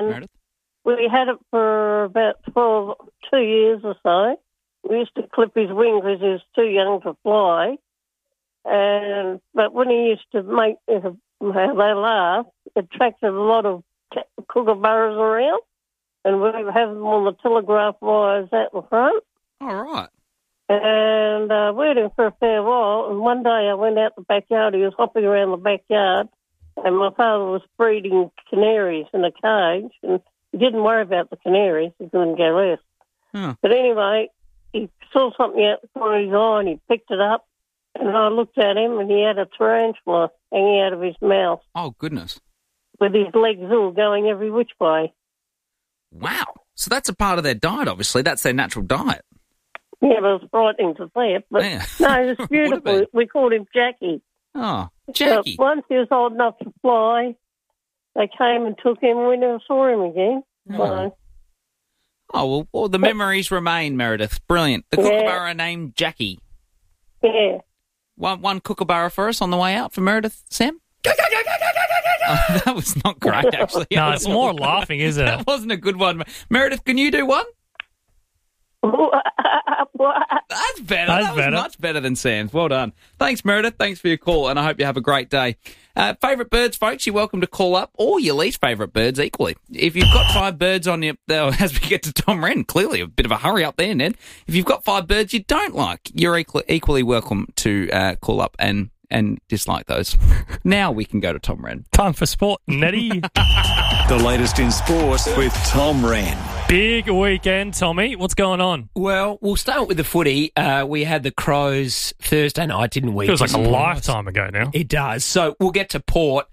Meredith? We had it for about 2 years or so. We used to clip his wing because he was too young to fly. But when he used to make how they laugh, it attracted a lot of kookaburras around, and we would have them on the telegraph wires out the front. All right. And we had him for a fair while, and one day I went out the backyard. He was hopping around the backyard, and my father was breeding canaries in a cage, and he didn't worry about the canaries. He couldn't go less. Huh. But anyway, he saw something out the corner of his eye, and he picked it up, and I looked at him, and he had a tarantula hanging out of his mouth. Oh, goodness. With his legs all going every which way. Wow. So that's a part of their diet, obviously. That's their natural diet. Yeah, but it was frightening to see it. But Yeah. no, it was beautiful. We called him Jackie. Oh, Jackie. Once he was old enough to fly, they came and took him, and we never saw him again. So, Well, the memories remain, Meredith. Brilliant. The kookaburra named Jackie. yeah. One kookaburra for us on the way out for Meredith, Sam? That was not great, actually. No, it's more laughing, isn't it? That wasn't a good one. Meredith, can you do one? That's better. That was much better than Sam's. Well done. Thanks, Meredith. Thanks for your call, and I hope you have a great day. Favourite birds, folks, you're welcome to call up, or your least favourite birds equally. If you've got 5 birds on your... as we get to Tom Wren, clearly a bit of a hurry up there, Ned. If you've got 5 birds you don't like, you're equally welcome to call up and dislike those. Now we can go to Tom Wren. Time for sport, Nettie. The latest in sports with Tom Wren. Big weekend, Tommy. What's going on? Well, we'll start with the footy. We had the Crows Thursday night, didn't we? Feels like a lifetime ago now. It does. So we'll get to Port.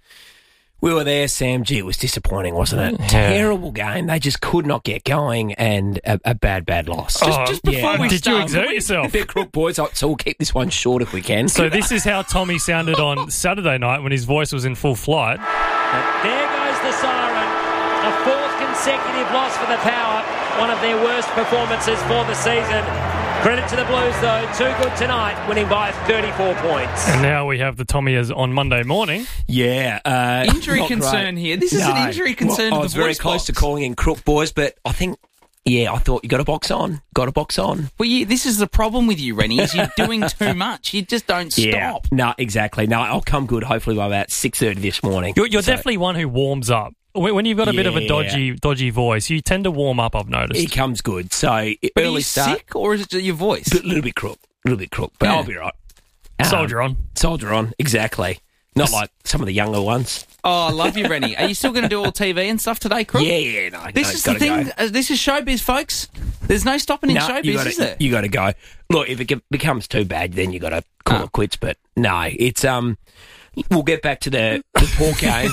We were there, Sam. Gee, it was disappointing, wasn't it? Yeah. Terrible game. They just could not get going, and a bad loss. Just before we did start, you exert yourself? They're crook boys, so we'll keep this one short if we can. So this is how Tommy sounded on Saturday night when his voice was in full flight. But there goes the siren. A 4th consecutive loss for the Power. One of their worst performances for the season. Credit to the Blues, though. Too good tonight, winning by 34 points. And now we have the Tommy as on Monday morning. Yeah. Injury concern here. This is an injury concern. I was very close to calling in crook boys, but I think... Yeah, I thought you got a box on. Well, this is the problem with you, Rennie, is you're doing too much. You just don't stop. Yeah, no, exactly. No, I'll come good hopefully by about 6:30 this morning. You're definitely one who warms up. When you've got a bit of a dodgy voice, you tend to warm up, I've noticed. It comes good. So but early are you start. Sick, or is it your voice? A little bit crook. But I'll be right. Soldier on. Exactly. Not like some of the younger ones. Oh, I love you, Rennie. Are you still going to do all TV and stuff today, Crook? Yeah. No, this is the thing. This is showbiz, folks. There's no stopping in showbiz, is there? You got to go. Look, if it becomes too bad, then you got to call it quits. But no, it's We'll get back to the Port game.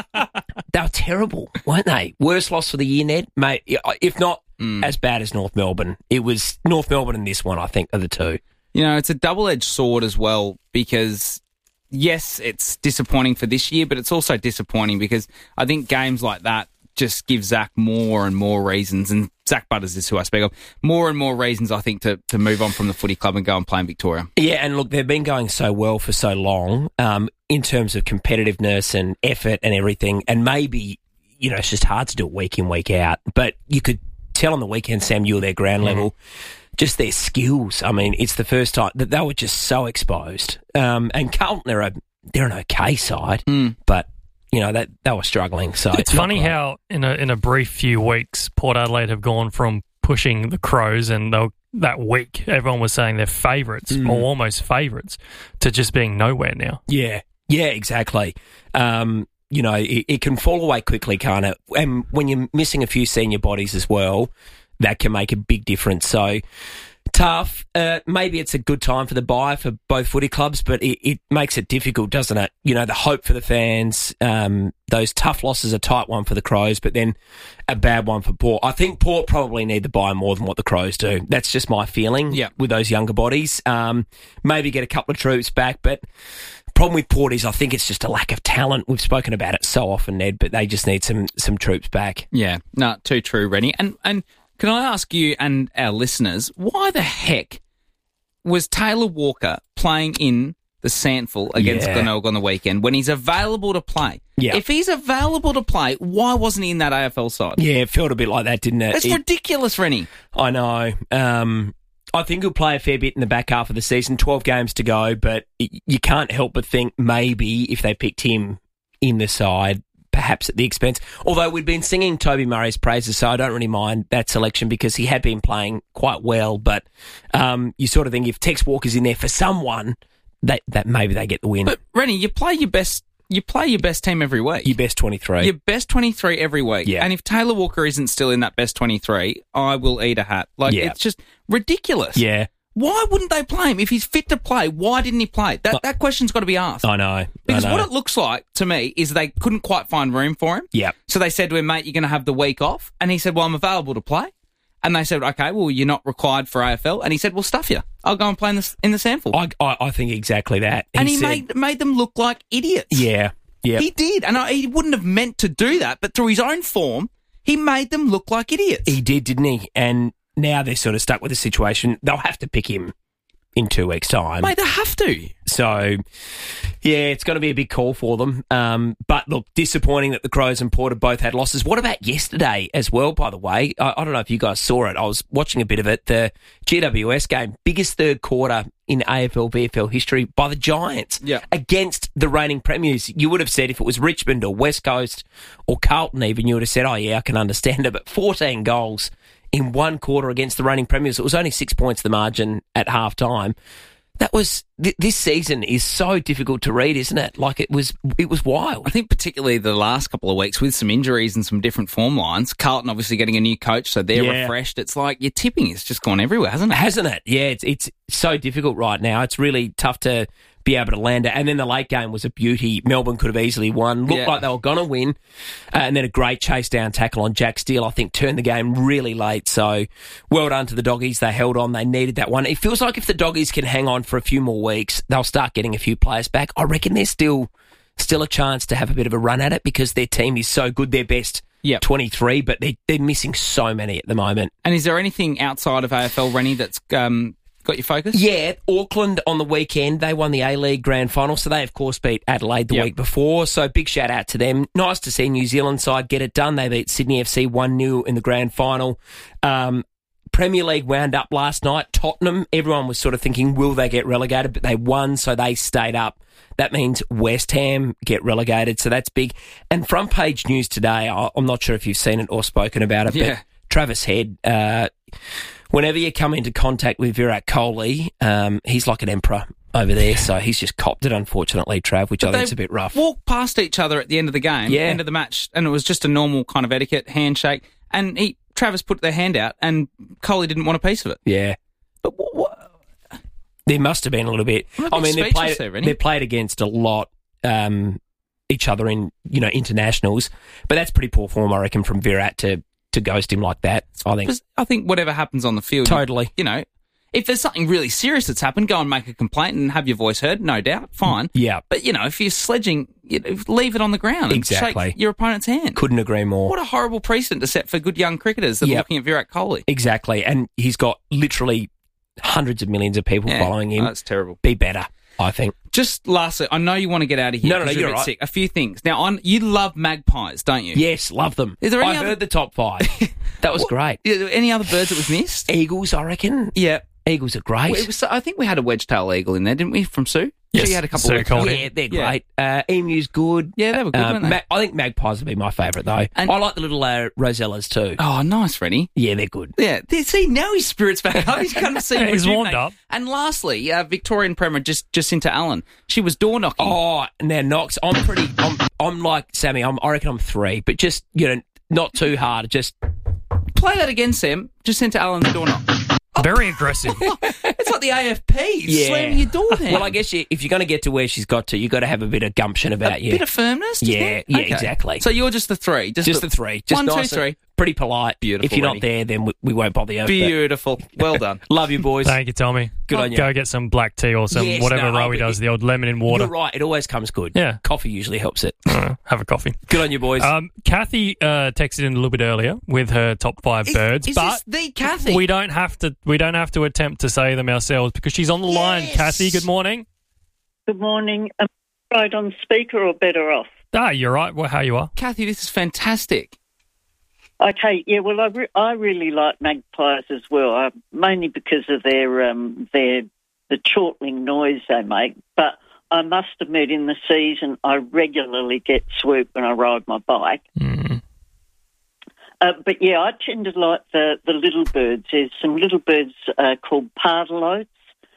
They were terrible, weren't they? Worst loss for the year, Ned, mate. If not as bad as North Melbourne, it was North Melbourne and this one. I think are the two. You know, it's a double-edged sword as well because. Yes, it's disappointing for this year, but it's also disappointing because I think games like that just give Zach more and more reasons, and Zach Butters is who I speak of, more and more reasons, I think, to move on from the footy club and go and play in Victoria. Yeah, and look, they've been going so well for so long in terms of competitiveness and effort and everything, and maybe, it's just hard to do it week in, week out, but you could tell on the weekend, Sam, you were their ground level, just their skills. I mean, it's the first time that they were just so exposed. And Carlton, they're an okay side, but they were struggling. So it's funny how in a brief few weeks, Port Adelaide have gone from pushing the Crows, and that week everyone was saying they're favourites or almost favourites, to just being nowhere now. Yeah, exactly. It can fall away quickly, can't it? And when you're missing a few senior bodies as well, that can make a big difference. So tough. Maybe it's a good time for the bye for both footy clubs, but it makes it difficult, doesn't it? The hope for the fans, those tough losses, a tight one for the Crows, but then a bad one for Port. I think Port probably need the bye more than what the Crows do. That's just my feeling with those younger bodies. Maybe get a couple of troops back, but problem with Port is I think it's just a lack of talent. We've spoken about it so often, Ned, but they just need some troops back. Yeah, no, too true, Rennie. And can I ask you and our listeners, why the heck was Taylor Walker playing in the Sandful against Glenelg on the weekend when he's available to play? Yeah. If he's available to play, why wasn't he in that AFL side? Yeah, it felt a bit like that, didn't it? It's ridiculous, Rennie. I know. I think he'll play a fair bit in the back half of the season. 12 games to go, but you can't help but think maybe if they picked him in the side, perhaps at the expense. Although we'd been singing Toby Murray's praises, so I don't really mind that selection because he had been playing quite well. But you sort of think if Tex Walker's in there for someone, that maybe they get the win. But Rennie, you play your best team every week. Your best 23. Your best 23 every week. Yeah. And if Taylor Walker isn't still in that best 23, I will eat a hat. It's just ridiculous. Yeah. Why wouldn't they play him? If he's fit to play, why didn't he play? That question's got to be asked. I know. Because what it looks like to me is they couldn't quite find room for him. Yeah. So they said to him, mate, you're going to have the week off. And he said, well, I'm available to play. And they said, okay, well, you're not required for AFL. And he said, well, stuff you. I'll go and play in the SANFL. I think exactly that. He made them look like idiots. Yeah. Yeah. He did. And he wouldn't have meant to do that. But through his own form, he made them look like idiots. He did, didn't he? And now they're sort of stuck with the situation. They'll have to pick him in 2 weeks' time. Mate, they have to. So, yeah, it's going to be a big call for them. But, look, disappointing that the Crows and Port have both had losses. What about yesterday as well, by the way? I don't know if you guys saw it. I was watching a bit of it. The GWS game, biggest third quarter in AFL, VFL history by the Giants against the reigning premiers. You would have said if it was Richmond or West Coast or Carlton even, you would have said, oh, yeah, I can understand it. But 14 goals in one quarter against the reigning premiers. It was only 6 points the margin at half time. That was this season is so difficult to read, isn't it? Like it was wild. I think particularly the last couple of weeks with some injuries and some different form lines. Carlton obviously getting a new coach, so they're refreshed. It's like your tipping has just gone everywhere, hasn't it? Hasn't it? Yeah, it's so difficult right now. It's really tough to be able to land it. And then the late game was a beauty. Melbourne could have easily won. Looked like they were going to win. And then a great chase down tackle on Jack Steele, I think, turned the game really late. So well done to the Doggies. They held on. They needed that one. It feels like if the Doggies can hang on for a few more weeks, they'll start getting a few players back. I reckon there's still a chance to have a bit of a run at it because their team is so good. They're best 23, but they're missing so many at the moment. And is there anything outside of AFL, Rennie, that's got your focus? Yeah, Auckland on the weekend, they won the A-League Grand Final, so they, of course, beat Adelaide the week before, so big shout-out to them. Nice to see New Zealand side get it done. They beat Sydney FC 1-0 in the Grand Final. Premier League wound up last night. Tottenham, everyone was sort of thinking, will they get relegated? But they won, so they stayed up. That means West Ham get relegated, so that's big. And front page news today, I'm not sure if you've seen it or spoken about it, but Travis Head... whenever you come into contact with Virat Kohli, he's like an emperor over there, so he's just copped it, unfortunately, Trav, which I think is a bit rough. Walked past each other at the end of the game, end of the match, and it was just a normal kind of etiquette, handshake, and Travis put their hand out, and Kohli didn't want a piece of it. Yeah. But what? There must have been a little bit. I mean, they played against a lot each other in, internationals, but that's pretty poor form, I reckon, from Virat to ghost him like that. I think whatever happens on the field, totally. If there's something really serious that's happened, go and make a complaint and have your voice heard. No doubt, fine. Yeah. But if you're sledging, leave it on the ground and shake your opponent's hand. Couldn't agree more. What a horrible precedent to set for good young cricketers that are looking at Virat Kohli. Exactly, and he's got literally hundreds of millions of people following him. That's terrible. Be better, I think. Just lastly, I know you want to get out of here. No, you're right. Sick. A few things. Now, you love magpies, don't you? Yes, love them. Is there any heard the top 5. That was great. Any other birds that we've missed? Eagles, I reckon. Yeah. Eagles are great. I think we had a wedge-tail eagle in there, didn't we, from Sue? Yes. She had a couple of Yeah, they're great. Emu's good. Yeah, they were good, weren't they? I think magpies would be my favourite, though. And I like the little Rosellas, too. Oh, nice, Rennie. Yeah, they're good. Yeah. See, now his spirit's back up. He's kind of seen he's warmed up. And lastly, Victorian Premier Jacinta Allen. She was door knocking. Oh, now Knox, I'm like Sammy. I reckon I'm 3, but just, not too hard. Just play that again, Sam. Jacinta Allen's door knock. Very aggressive. It's like the AFP. Slamming your door down. Well, I guess if you're going to get to where she's got to, you've got to have a bit of gumption about you. A bit of firmness? Yeah, exactly. So you're just the 3? Just the 3. Just 1, 2, 3. Pretty polite. Beautiful. If you're not there, then we won't bother you. Beautiful. Well done. Love you, boys. Thank you, Tommy. Good on you. Go get some black tea or some whatever Rowie does, the old lemon in water. You're right. It always comes good. Yeah. Coffee usually helps it. Have a coffee. Good on you, boys. Kathy texted in a little bit earlier with her top 5 birds. Is but this the Kathy? We don't have to attempt to say them ourselves because she's on the line. Kathy, good morning. Good morning. Am I right on speaker or better off? You're right. Well, how you are? Kathy, this is fantastic. Okay, yeah, well, I really like magpies as well, mainly because of the chortling noise they make. But I must admit, in the season, I regularly get swoop when I ride my bike. Mm. But yeah, I tend to like the little birds. There's some little birds called pardalotes,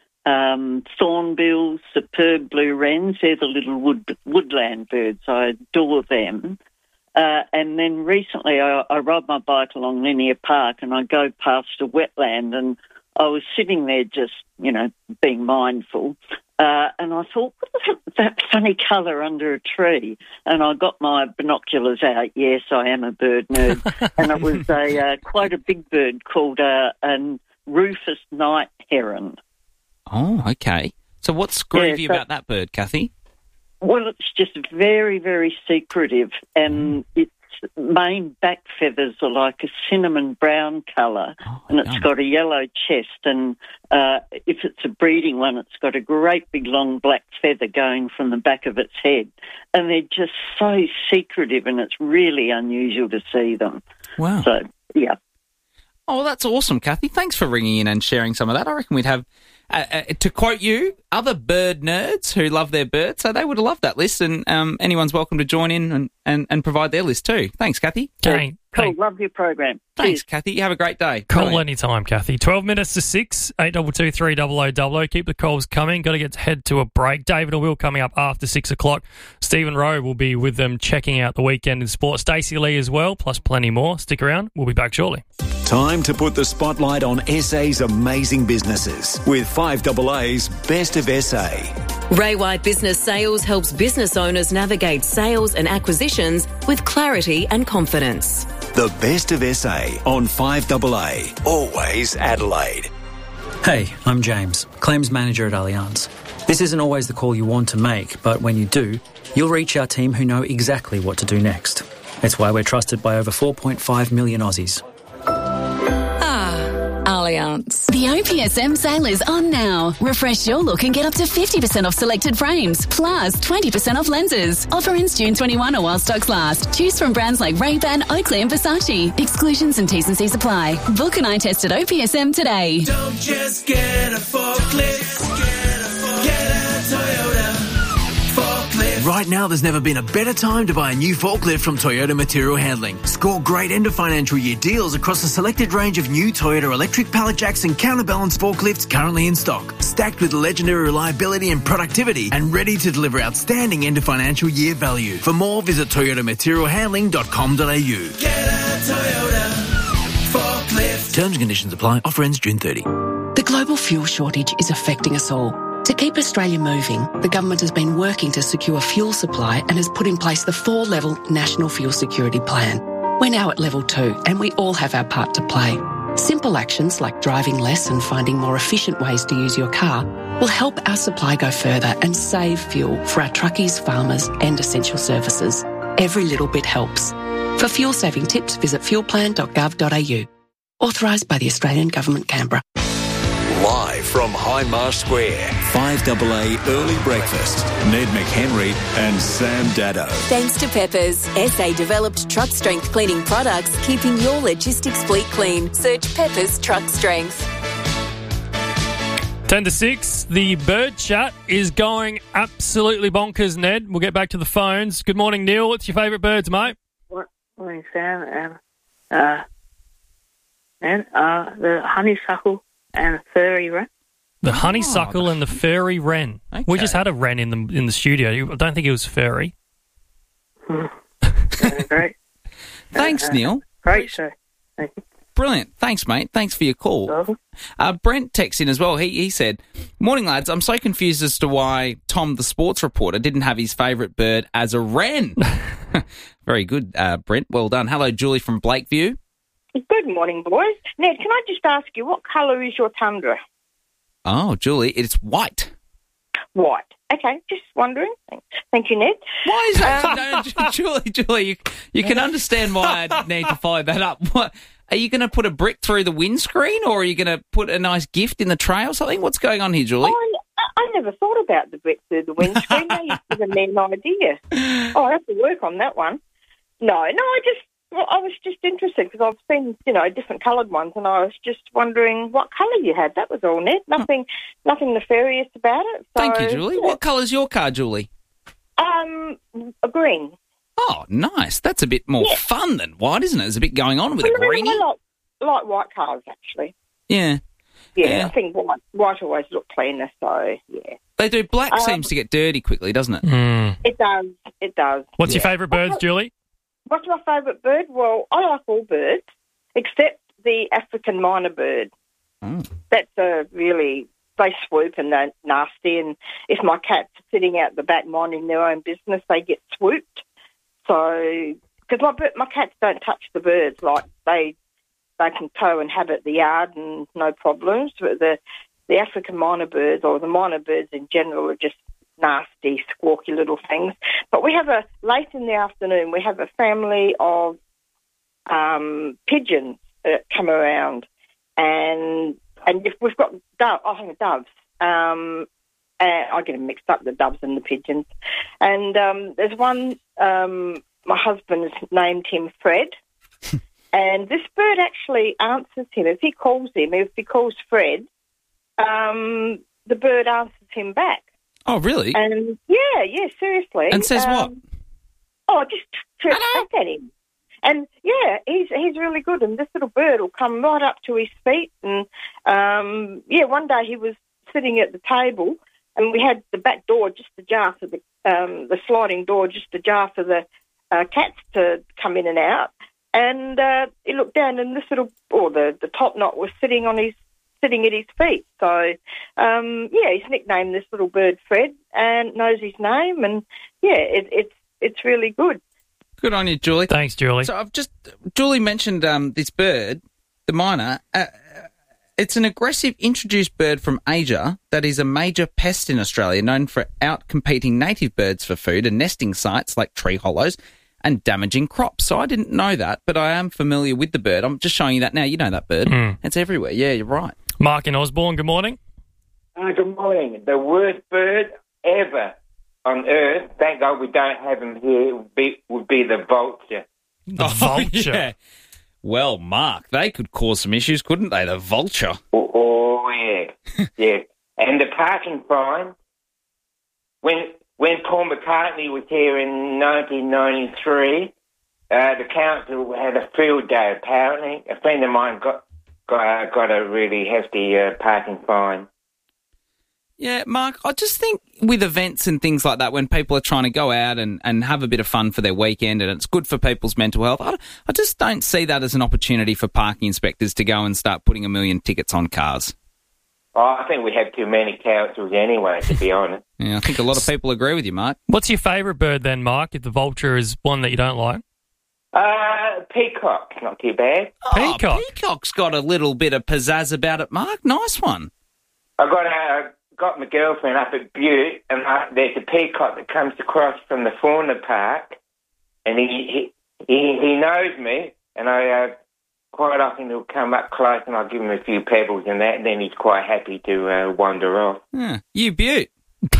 thornbills, superb blue wrens. They're the little woodland birds. I adore them. And then recently I ride my bike along Linear Park and I go past a wetland and I was sitting there just, being mindful. And I thought, what is that funny colour under a tree? And I got my binoculars out. Yes, I am a bird nerd. And it was quite a big bird called a Rufous night heron. Oh, okay. So what's groovy about that bird, Kathy? Well, it's just very, very secretive, and its main back feathers are like a cinnamon brown colour, and it's got a yellow chest, and if it's a breeding one, it's got a great big long black feather going from the back of its head, and they're just so secretive, and it's really unusual to see them. Wow. So, yeah. Oh, that's awesome, Kathy. Thanks for ringing in and sharing some of that. I reckon we'd have, to quote you, other bird nerds who love their birds, so they would have loved that list, and anyone's welcome to join in and provide their list too. Thanks, Kathy. Okay. Cool, love your program. Thanks, Cheers. Kathy. You have a great day. Call anytime, Kathy. 12 minutes to 6, 822 3000. Keep the calls coming. Got to head to a break. David and Will coming up after 6 o'clock. Stephen Rowe will be with them checking out the weekend in sport. Stacey Lee as well, plus plenty more. Stick around. We'll be back shortly. Time to put the spotlight on SA's amazing businesses with 5AA's Best of SA. Ray White Business Sales helps business owners navigate sales and acquisitions with clarity and confidence. The Best of SA on 5AA. Always Adelaide. Hey, I'm James, Claims Manager at Allianz. This isn't always the call you want to make, but when you do, you'll reach our team who know exactly what to do next. It's why we're trusted by over 4.5 million Aussies. Allianz. The OPSM sale is on now. Refresh your look and get up to 50% off selected frames, plus 20% off lenses. Offer ends June 21 or while stocks last. Choose from brands like Ray-Ban, Oakley and Versace. Exclusions and T's and C's apply. Book an eye test at OPSM today. Don't just get a forklift. Get a Toyota forklift. Right now, there's never been a better time to buy a new forklift from Toyota Material Handling. Score great end of financial year deals across a selected range of new Toyota electric pallet jacks and counterbalance forklifts currently in stock. Stacked with legendary reliability and productivity and ready to deliver outstanding end of financial year value. For more, visit toyotamaterialhandling.com.au. Get a Toyota forklift. Terms and conditions apply. Offer ends June 30. The global fuel shortage is affecting us all. To keep Australia moving, the government has been working to secure fuel supply and has put in place the 4-level National Fuel Security Plan. We're now at level 2 and we all have our part to play. Simple actions like driving less and finding more efficient ways to use your car will help our supply go further and save fuel for our truckies, farmers and essential services. Every little bit helps. For fuel saving tips, visit fuelplan.gov.au. Authorised by the Australian Government, Canberra. Live from Hindmarsh Square, 5AA Early Breakfast. Ned McHenry and Sam Dado. Thanks to Peppers, SA-developed truck strength cleaning products, keeping your logistics fleet clean. Search Peppers Truck Strength. 10 to 6, the bird chat is going absolutely bonkers, Ned. We'll get back to the phones. Good morning, Neil. What's your favourite birds, mate? Morning, Sam. The honeysuckle and the furry wren. The honeysuckle and the furry wren. Okay. We just had a wren in the studio. I don't think it was furry. Great. Thanks, Neil. Great show. Thank you. Brilliant. Thanks, mate. Thanks for your call. Brent texts in as well. He said, "Morning, lads. I'm so confused as to why Tom, the sports reporter, didn't have his favourite bird as a wren." Very good, Brent. Well done. Hello, Julie from Blakeview. Good morning, boys. Ned, can I just ask you, what colour is your Tundra? Oh, Julie, it's white. White. Okay, just wondering. Thank you, Ned. Why is that? No, Julie, you can understand why I need to follow that up. What, are you going to put a brick through the windscreen, or are you going to put a nice gift in the tray or something? What's going on here, Julie? I never thought about the breadth through the windscreen. They've given me an idea. Oh, I have to work on that one. No, I was just interested because I've seen, different coloured ones, and I was just wondering what colour you had. That was all, Ned. Nothing nefarious about it. So, Thank you, Julie. What colour's your car, Julie? A green. Oh, nice. That's a bit more fun than white, isn't it? There's a bit going on with a greenie. I like white cars, actually. Yeah. Yeah, I think white always look cleaner, so, yeah. They do. Black seems to get dirty quickly, doesn't it? It does. What's your favourite birds, Julie? What's my favourite bird? Well, I like all birds, except the African minor bird. That's they swoop and they're nasty, and if my cat's sitting out the back minding their own business, they get swooped. So, because my cats don't touch the birds, like they can tow and habit the yard and no problems. But the African minor birds, or the minor birds in general, are just nasty, squawky little things. But we have late in the afternoon, we have a family of pigeons that come around, and if we've got doves. And I get them mixed up, the doves and the pigeons. And there's one, my husband has named him Fred, and this bird actually answers him. If he calls Fred, the bird answers him back. Oh, really? And yeah, seriously. And says what? Just to attack at him. And yeah, he's really good. And this little bird will come right up to his feet. And one day he was sitting at the table, and we had the back door just ajar for the sliding door just ajar for the cats to come in and out. And he looked down, and this the top knot was sitting at his feet. So he's nicknamed this little bird Fred, and knows his name. And it's really good. Good on you, Julie. Thanks, Julie. So Julie mentioned this bird, the myna. It's an aggressive introduced bird from Asia that is a major pest in Australia, known for outcompeting native birds for food and nesting sites like tree hollows and damaging crops. So I didn't know that, but I am familiar with the bird. I'm just showing you that now. You know that bird. It's everywhere. Yeah, you're right. Mark in Osborne, good morning. Good morning. The worst bird ever on Earth, thank God we don't have him here, would be the vulture. The vulture? Yeah. Well, Mark, they could cause some issues, couldn't they, the vulture? Oh yeah. Yeah. And the parking fine, when Paul McCartney was here in 1993, the council had a field day, apparently. A friend of mine got a really hefty parking fine. Yeah, Mark, I just think with events and things like that, when people are trying to go out and have a bit of fun for their weekend and it's good for people's mental health, I just don't see that as an opportunity for parking inspectors to go and start putting 1 million tickets on cars. Oh, I think we have too many councils anyway, to be honest. Yeah, I think a lot of people agree with you, Mark. What's your favourite bird then, Mark, if the vulture is one that you don't like? Peacock, not too bad. Peacock? Peacock's got a little bit of pizzazz about it, Mark. Nice one. I got my girlfriend up at Butte, and there's a peacock that comes across from the fauna park, and he knows me, and I quite often he'll come up close, and I'll give him a few pebbles and that, and then he's quite happy to wander off. Yeah, you Butte.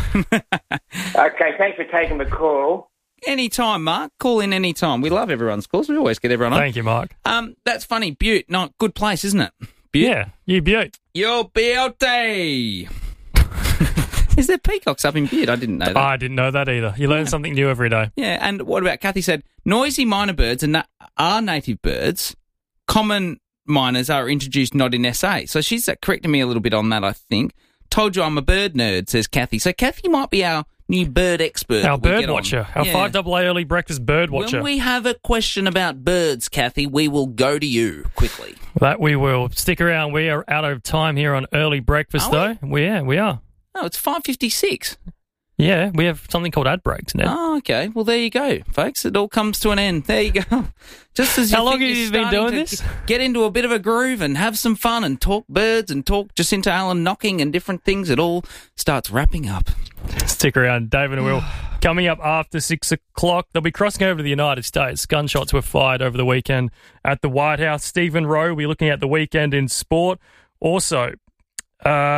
Okay, thanks for taking the call. Anytime, Mark. Call in anytime. We love everyone's calls. We always get everyone on. Thank you, Mark. That's funny. Butte, not good place, isn't it? Butte? Yeah, you Butte. You're Beauty. Is there peacocks up in Butte? I didn't know that. I didn't know that either. You learn something new every day. Yeah, and what about, Kathy said, noisy minor birds are native birds. Common minors are introduced not in SA. So she's correcting me a little bit on that, I think. Told you I'm a bird nerd, says Kathy. So Kathy might be our new bird expert. Our bird watcher. Our 5AA early breakfast bird watcher. When we have a question about birds, Kathy, we will go to you quickly. That we will. Stick around. We are out of time here on early breakfast, though. We are. Oh, it's 5:56. Yeah, we have something called ad breaks now. Oh, okay. Well, there you go, folks. It all comes to an end. There you go. Just as How long have you been doing this? Get into a bit of a groove and have some fun and talk birds and talk Jacinta Allen knocking and different things. It all starts wrapping up. Stick around. David and Will coming up after 6 o'clock. They'll be crossing over to the United States. Gunshots were fired over the weekend at the White House. Stephen Rowe will be looking at the weekend in sport. Also,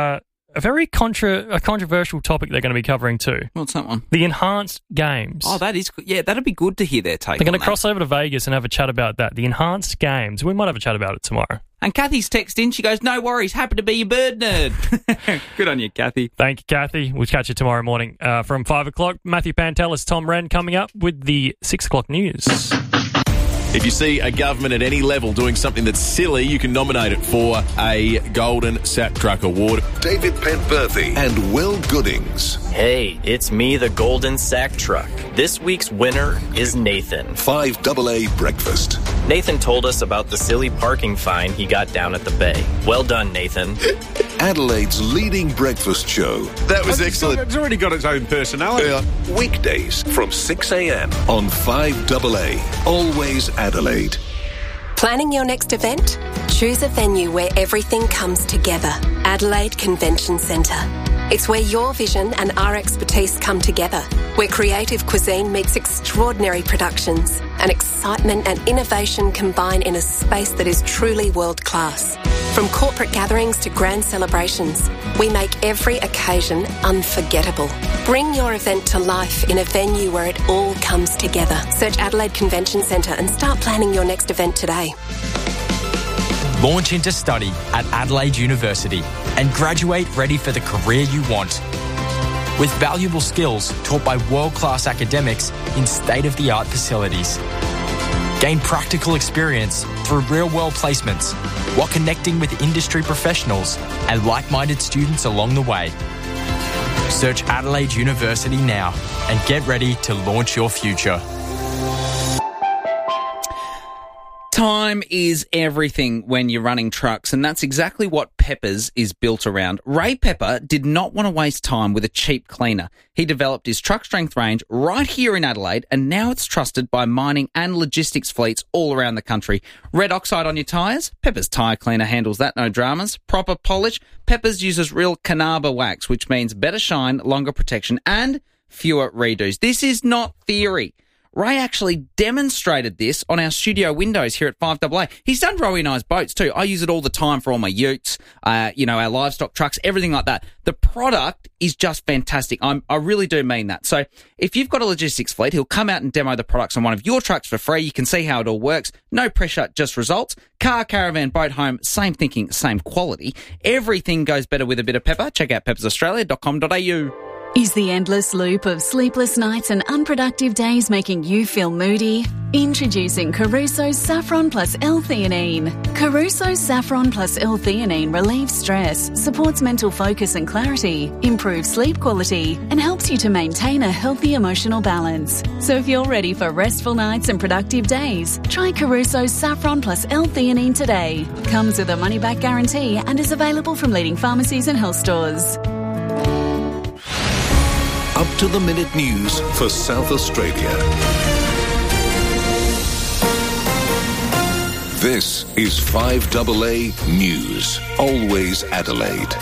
a very controversial topic they're going to be covering too. What's that one? The enhanced games. Oh, that is... Yeah, that'd be good to hear their take. They're going to cross over to Vegas and have a chat about that. The enhanced games. We might have a chat about it tomorrow. And Kathy's text in. She goes, no worries. Happy to be your bird nerd. Good on you, Kathy. Thank you, Kathy. We'll catch you tomorrow morning from 5 o'clock. Matthew Pantelis, Tom Wren coming up with the 6 o'clock news. If you see a government at any level doing something that's silly, you can nominate it for a Golden Sack Truck Award. David Penberthy and Will Goodings. Hey, it's me, the Golden Sack Truck. This week's winner is Nathan. 5AA Breakfast. Nathan told us about the silly parking fine he got down at the bay. Well done, Nathan. Adelaide's leading breakfast show. That was excellent. It's already got its own personality. Weekdays from 6 a.m. on 5AA. Always Adelaide. Planning your next event? Choose a venue where everything comes together. Adelaide Convention Centre. It's where your vision and our expertise come together, where creative cuisine meets extraordinary productions, and excitement and innovation combine in a space that is truly world-class. From corporate gatherings to grand celebrations, we make every occasion unforgettable. Bring your event to life in a venue where it all comes together. Search Adelaide Convention Centre and start planning your next event today. Launch into study at Adelaide University and graduate ready for the career you want. With valuable skills taught by world-class academics in state-of-the-art facilities. Gain practical experience through real-world placements while connecting with industry professionals and like-minded students along the way. Search Adelaide University now and get ready to launch your future. Time is everything when you're running trucks, and that's exactly what Peppers is built around. Ray Pepper did not want to waste time with a cheap cleaner. He developed his truck strength range right here in Adelaide, and now it's trusted by mining and logistics fleets all around the country. Red oxide on your tyres? Peppers Tyre Cleaner handles that, no dramas. Proper polish? Peppers uses real Canaba wax, which means better shine, longer protection, and fewer redos. This is not theory. Ray actually demonstrated this on our studio windows here at 5AA. He's done Rowie and I's boats too. I use it all the time for all my utes, our livestock trucks, everything like that. The product is just fantastic. I really do mean that. So if you've got a logistics fleet, he'll come out and demo the products on one of your trucks for free. You can see how it all works. No pressure, just results. Car, caravan, boat, home, same thinking, same quality. Everything goes better with a bit of pepper. Check out peppersaustralia.com.au. Is the endless loop of sleepless nights and unproductive days making you feel moody? Introducing Caruso's Saffron Plus L-Theanine. Caruso's Saffron Plus L-Theanine relieves stress, supports mental focus and clarity, improves sleep quality, and helps you to maintain a healthy emotional balance. So if you're ready for restful nights and productive days, try Caruso's Saffron Plus L-Theanine today. Comes with a money-back guarantee and is available from leading pharmacies and health stores. Up-to-the-minute news for South Australia. This is 5AA News. Always Adelaide.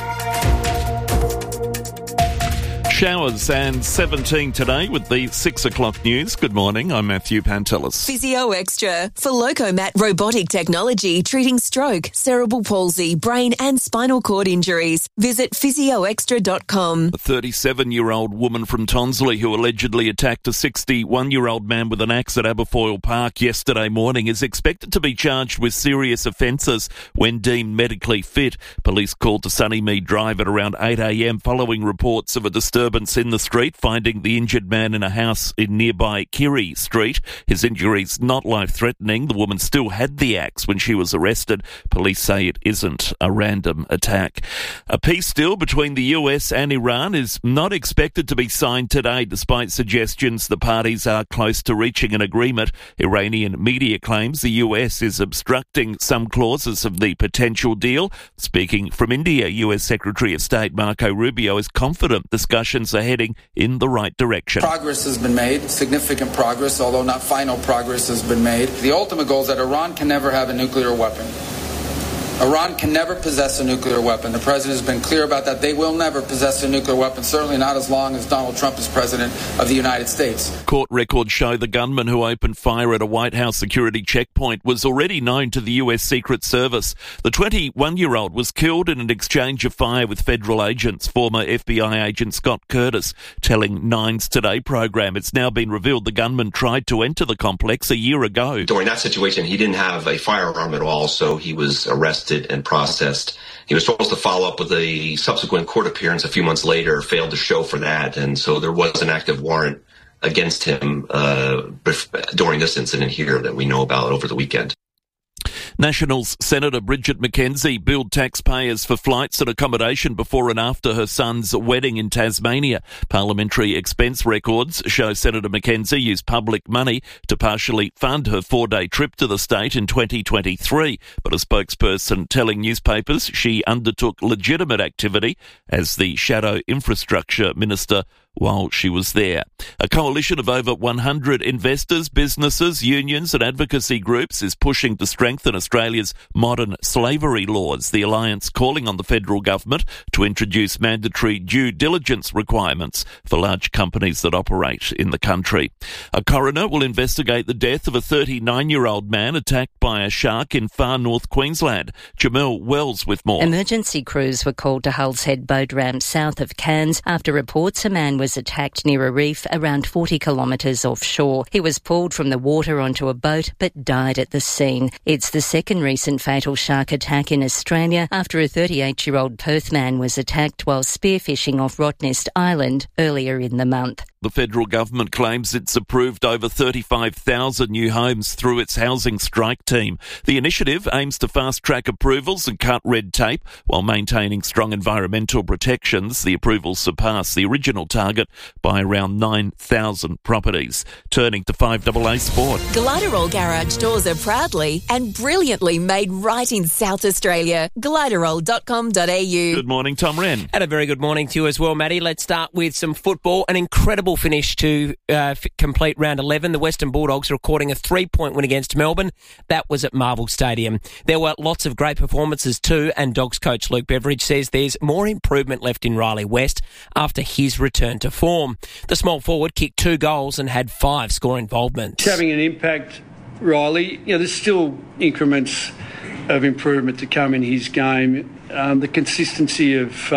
Showers and 17 today with the 6 o'clock news. Good morning, I'm Matthew Pantelis. Physio Extra for Locomat robotic technology treating stroke, cerebral palsy, brain and spinal cord injuries. Visit physioextra.com. A 37-year-old woman from Tonsley who allegedly attacked a 61-year-old man with an axe at Aberfoyle Park yesterday morning is expected to be charged with serious offences when deemed medically fit. Police called to Sunnymead Drive at around 8 a.m. following reports of a disturbance in the street, finding the injured man in a house in nearby Kirry Street. His injuries not life-threatening. The woman still had the axe when she was arrested. Police say it isn't a random attack. A peace deal between the US and Iran is not expected to be signed today, despite suggestions the parties are close to reaching an agreement. Iranian media claims the US is obstructing some clauses of the potential deal. Speaking from India, US Secretary of State Marco Rubio is confident discussions are heading in the right direction. Progress has been made, significant progress, although not final progress has been made. The ultimate goal is that Iran can never have a nuclear weapon. Iran can never possess a nuclear weapon. The president has been clear about that. They will never possess a nuclear weapon, certainly not as long as Donald Trump is president of the United States. Court records show the gunman who opened fire at a White House security checkpoint was already known to the US Secret Service. The 21-year-old was killed in an exchange of fire with federal agents. Former FBI agent Scott Curtis telling Nine's Today program it's now been revealed the gunman tried to enter the complex a year ago. During that situation, he didn't have a firearm at all, so he was arrested and processed. He was supposed to follow up with a subsequent court appearance a few months later, failed to show for that, and so there was an active warrant against him during this incident here that we know about over the weekend. Nationals Senator Bridget McKenzie billed taxpayers for flights and accommodation before and after her son's wedding in Tasmania. Parliamentary expense records show Senator McKenzie used public money to partially fund her 4-day trip to the state in 2023, but a spokesperson telling newspapers she undertook legitimate activity as the shadow infrastructure minister while she was there. A coalition of over 100 investors, businesses, unions and advocacy groups is pushing to strengthen Australia's modern slavery laws. The alliance calling on the federal government to introduce mandatory due diligence requirements for large companies that operate in the country. A coroner will investigate the death of a 39-year-old man attacked by a shark in far north Queensland. Jamel Wells with more. Emergency crews were called to Hull's Head boat ramp south of Cairns after reports a man was attacked near a reef around 40 kilometres offshore. He was pulled from the water onto a boat but died at the scene. It's the second recent fatal shark attack in Australia after a 38-year-old Perth man was attacked while spearfishing off Rottnest Island earlier in the month. The federal government claims it's approved over 35,000 new homes through its housing strike team. The initiative aims to fast-track approvals and cut red tape while maintaining strong environmental protections. The approvals surpass the original target by around 9,000 properties. Turning to 5AA Sport. Gliderol garage doors are proudly and brilliantly made right in South Australia. Gliderol.com.au. Good morning, Tom Wren. And a very good morning to you as well, Matty. Let's start with some football. An incredible finish to complete round 11. The Western Bulldogs recording a 3-point win against Melbourne. That was at Marvel Stadium. There were lots of great performances too, and Dogs coach Luke Beveridge says there's more improvement left in Riley West after his return to form. The small forward kicked 2 goals and had 5 score involvements. It's having an impact, Riley. There's still increments of improvement to come in his game. The consistency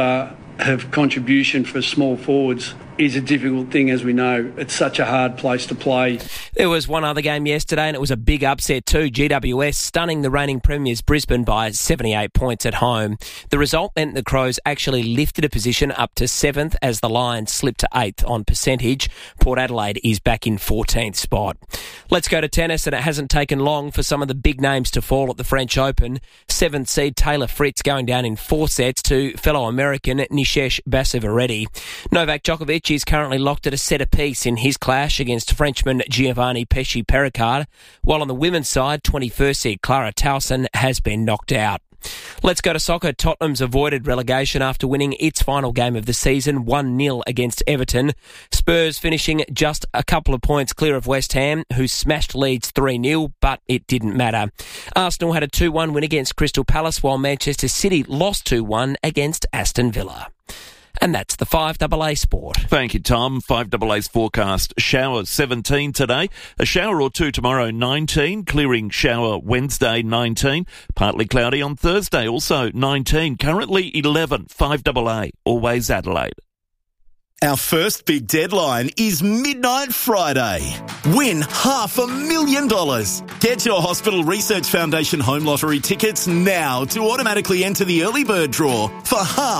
of contribution for small forwards is a difficult thing, as we know. It's such a hard place to play. There was one other game yesterday, and it was a big upset too. GWS stunning the reigning premiers Brisbane by 78 points at home. The result meant the Crows actually lifted a position up to 7th as the Lions slipped to 8th on percentage. Port Adelaide is back in 14th spot. Let's go to tennis, and it hasn't taken long for some of the big names to fall at the French Open. 7th seed Taylor Fritz going down in 4 sets to fellow American Nishesh Bassivaretti. Novak Djokovic is currently locked at a set apiece in his clash against Frenchman Giovanni Pesci-Pericard, while on the women's side, 21st seed Clara Towson has been knocked out. Let's go to soccer. Tottenham's avoided relegation after winning its final game of the season 1-0 against Everton. Spurs finishing just a couple of points clear of West Ham, who smashed Leeds 3-0, but it didn't matter. Arsenal had a 2-1 win against Crystal Palace, while Manchester City lost 2-1 against Aston Villa. And that's the 5AA Sport. Thank you, Tom. 5AA's forecast. Showers 17 today. A shower or two tomorrow, 19. Clearing shower Wednesday, 19. Partly cloudy on Thursday, also 19. Currently 11. 5AA. Always Adelaide. Our first big deadline is Midnight Friday. Win $500,000. Get your Hospital Research Foundation Home Lottery tickets now to automatically enter the early bird draw for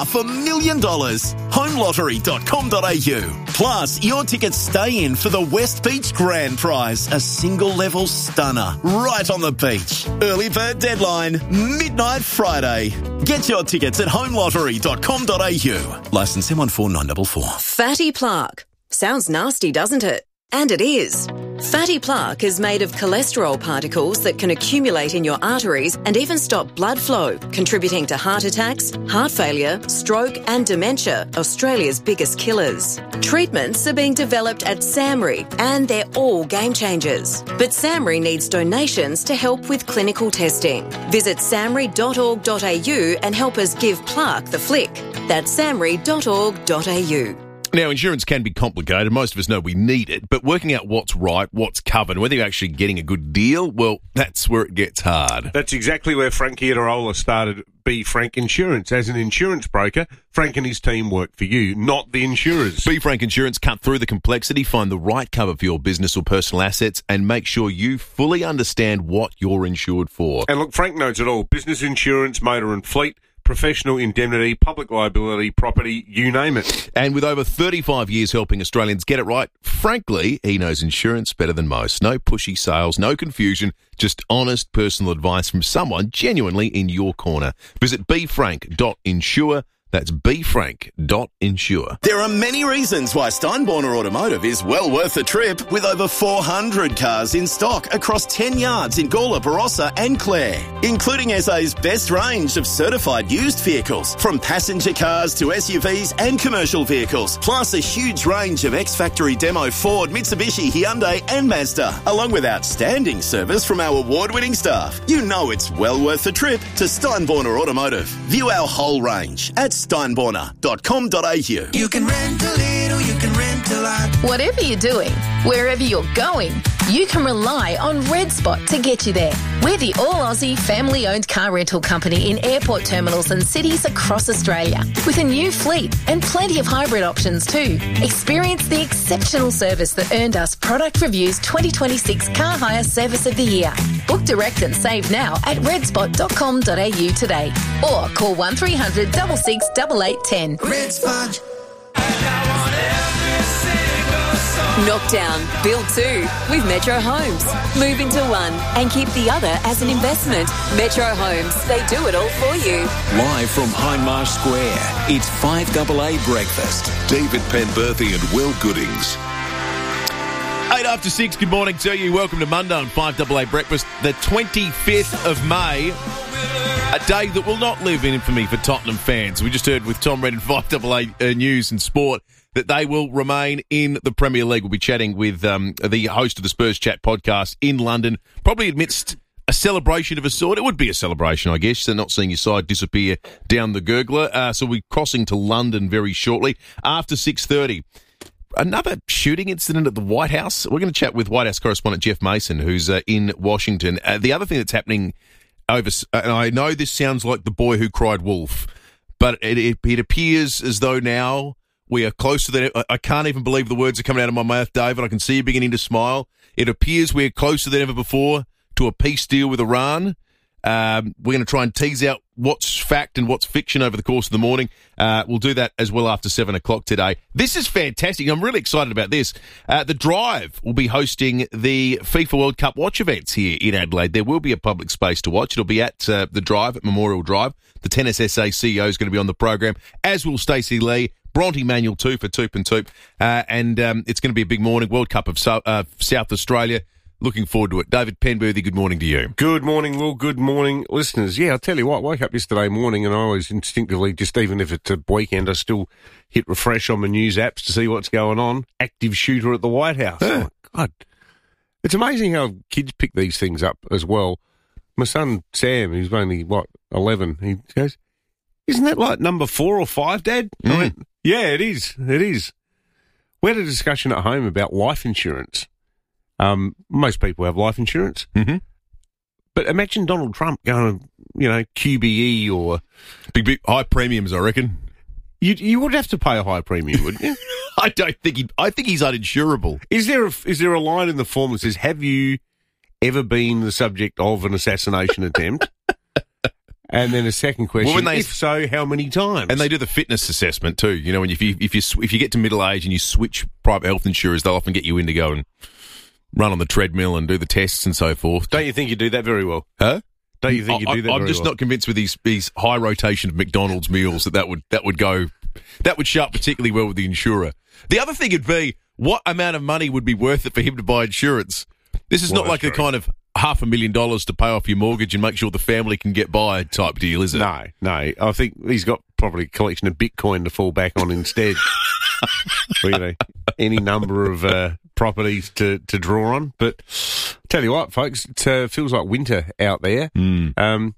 $500,000. Homelottery.com.au. Plus, your tickets stay in for the West Beach Grand Prize, a single-level stunner right on the beach. Early bird deadline, Midnight Friday. Get your tickets at homelottery.com.au. Licence M14944. Fatty plaque. Sounds nasty, doesn't it? And it is. Fatty plaque is made of cholesterol particles that can accumulate in your arteries and even stop blood flow, contributing to heart attacks, heart failure, stroke and dementia, Australia's biggest killers. Treatments are being developed at SAMRI and they're all game changers. But SAMRI needs donations to help with clinical testing. Visit samri.org.au and help us give plaque the flick. That's samri.org.au. Now, insurance can be complicated. Most of us know we need it, but working out what's right, what's covered, whether you're actually getting a good deal, well, that's where it gets hard. That's exactly where Frankie Itarola started Be Frank Insurance. As an insurance broker, Frank and his team work for you, not the insurers. Be Frank Insurance cut through the complexity, find the right cover for your business or personal assets, and make sure you fully understand what you're insured for. And look, Frank knows it all. Business insurance, motor and fleet, professional indemnity, public liability, property, you name it. And with over 35 years helping Australians get it right, frankly, he knows insurance better than most. No pushy sales, no confusion, just honest personal advice from someone genuinely in your corner. Visit befrank.insure. That's befrank.insure. There are many reasons why Steinborner Automotive is well worth the trip, with over 400 cars in stock across 10 yards in Gawler, Barossa and Clare, including SA's best range of certified used vehicles, from passenger cars to SUVs and commercial vehicles, plus a huge range of ex-factory demo Ford, Mitsubishi, Hyundai and Mazda, along with outstanding service from our award-winning staff. You know it's well worth the trip to Steinborner Automotive. View our whole range at steinborner.com.au. You can rent a little, you can rent a lot. Whatever you're doing, wherever you're going, you can rely on Red Spot to get you there. We're the all-Aussie family-owned car rental company in airport terminals and cities across Australia, with a new fleet and plenty of hybrid options too. Experience the exceptional service that earned us Product Review's 2026 Car Hire Service of the Year. Book direct and save now at redspot.com.au today, or call 1300 66 8810. Red Spot. Knock down, build two with Metro Homes. Move into one and keep the other as an investment. Metro Homes, they do it all for you. Live from Hindmarsh Square, it's 5AA Breakfast. David Penberthy and Will Goodings. 8 after 6, good morning to you. Welcome to Monday on 5AA Breakfast, the 25th of May, a day that will not live in infamy for Tottenham fans. We just heard with Tom Red and 5AA News and Sport that they will remain in the Premier League. We'll be chatting with the host of the Spurs Chat podcast in London, probably amidst a celebration of a sort. It would be a celebration, I guess. They're not seeing your side disappear down the gurgler. So we'll be crossing to London very shortly. After 6:30, another shooting incident at the White House. We're going to chat with White House correspondent Jeff Mason, who's in Washington. The other thing that's happening over, and I know this sounds like the boy who cried wolf, but it appears as though now we are closer than ever. I can't even believe the words are coming out of my mouth, David. I can see you beginning to smile. It appears we're closer than ever before to a peace deal with Iran. We're going to try and tease out what's fact and what's fiction over the course of the morning. We'll do that as well after 7 o'clock today. This is fantastic. I'm really excited about this. The Drive will be hosting the FIFA World Cup watch events here in Adelaide. There will be a public space to watch. It'll be at the Drive, at Memorial Drive. The Tennis SA CEO is going to be on the program, as will Stacey Lee. Bronte Manuel too for Toop and Toop. And it's going to be a big morning. World Cup of South Australia. Looking forward to it. David Penberthy, good morning to you. Good morning, Will. Good morning, listeners. Yeah, I'll tell you what, I woke up yesterday morning and I always instinctively, just even if it's a weekend, I still hit refresh on my news apps to see what's going on. Active shooter at the White House. Oh, God. It's amazing how kids pick these things up as well. My son, Sam, who's only, 11, he goes, "Isn't that like number 4 or 5, Dad?" I went, "Yeah, it is. It is." We had a discussion at home about life insurance. Most people have life insurance. Mm-hmm. But imagine Donald Trump going to, QBE or... Big high premiums, I reckon. You would have to pay a high premium, wouldn't you? I think he's uninsurable. Is there a line in the form that says, "Have you ever been the subject of an assassination attempt?" And then a second question, if so, how many times? And they do the fitness assessment too. When if you get to middle age and you switch private health insurers, they'll often get you in to go and run on the treadmill and do the tests and so forth. Don't you think you do that very well? Huh? Don't you think you do that very well? I'm just not convinced with these high rotation of McDonald's meals that would show up particularly well with the insurer. The other thing would be, what amount of money would be worth it for him to buy insurance? This is not like the kind of $500,000 to pay off your mortgage and make sure the family can get by type deal, is it? No. I think he's got probably a collection of Bitcoin to fall back on instead. Or, any number of properties to draw on. But tell you what, folks, it feels like winter out there. I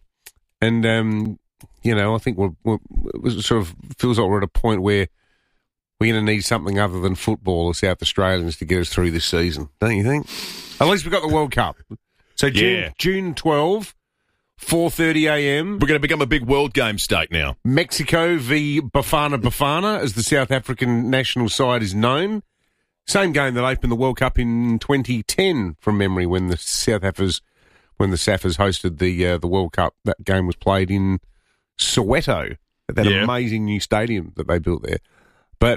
think it sort of feels like we're at a point where we're going to need something other than football as South Australians to get us through this season, don't you think? At least we've got the World Cup. So June 12, 4:30 a.m. We're going to become a big world game state now. Mexico v Bafana, as the South African national side is known. Same game that opened the World Cup in 2010, from memory, when the Saffers hosted the World Cup. That game was played in Soweto at that amazing new stadium that they built there. But